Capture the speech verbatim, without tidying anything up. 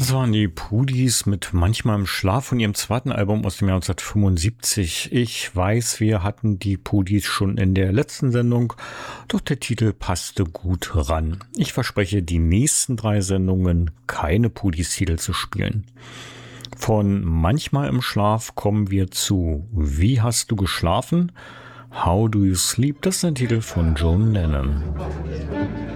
Das waren die Pudis mit Manchmal im Schlaf von ihrem zweiten Album aus dem Jahr neunzehnhundertfünfundsiebzig. Ich weiß, wir hatten die Pudis schon in der letzten Sendung, doch der Titel passte gut ran. Ich verspreche, die nächsten drei Sendungen keine Pudis-Titel zu spielen. Von Manchmal im Schlaf kommen wir zu Wie hast du geschlafen? How do you sleep? Das ist ein Titel von John Lennon.